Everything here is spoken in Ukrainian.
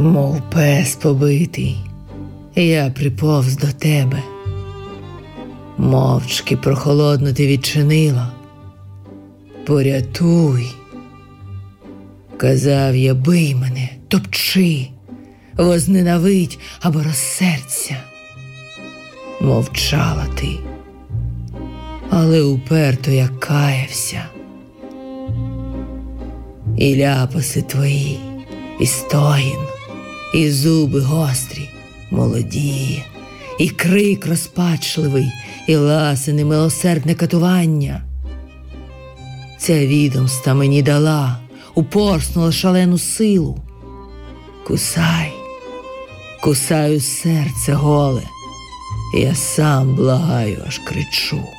Мов пес побитий, я приповз до тебе. Мовчки прохолодно ти відчинила. Порятуй. Казав я, бий мене, топчи, возненавидь або розсердься. Мовчала ти, але уперто я каявся. І ляпаси твої, і стогін, і зуби гострі, молоді, і крик розпачливий, і ласине милосердне катування. Ця відомста мені дала, упорснула шалену силу. Кусай, кусаю серце голе, я сам благаю, аж кричу.